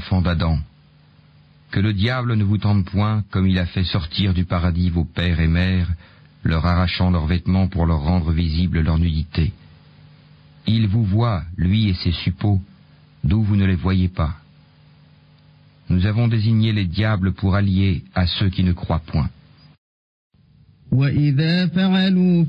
enfants d'Adam. Que le diable ne vous tente point, comme il a fait sortir du paradis vos pères et mères, leur arrachant leurs vêtements pour leur rendre visible leur nudité. Il vous voit, lui et ses suppôts, d'où vous ne les voyez pas. Nous avons désigné les diables pour alliés à ceux qui ne croient point.